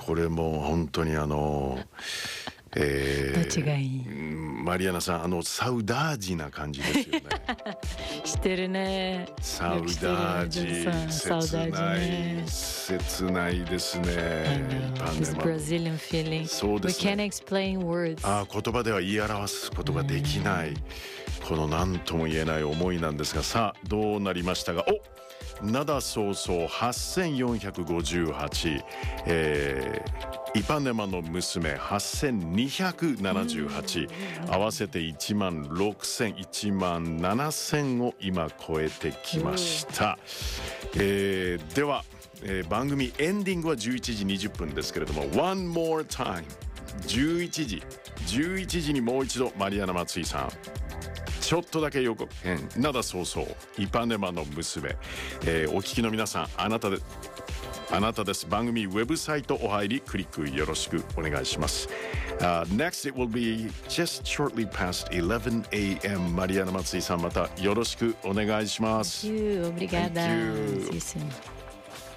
これも本当にどっちがいい？ マリアナさんサウダージな感じですよね。 してるね。 サウダージ、 サウダージね。 切ないですね。 This Brazilian feeling. そうです We ね。 can't explain words. 言葉では言い表すことができない、この何とも言えない思いなんですが、さあどうなりましたが、灘早々8458、イパネマの娘8278、合わせて1万6000、1万7000を今超えてきました。では、番組エンディングは11時20分ですけれども、 One more time 11時にもう一度マリアナ松井さん、ちょっとだけ予告編、灘早々イパネマの娘、お聞きの皆さん、あなたです。番組ウェブサイトお入りクリックよろしくお願いします。Next it will be just shortly past 11 a.m. マリアナ松井さん、またよろしくお願いします。 Thank you. Obrigada. Thank you. See you soon.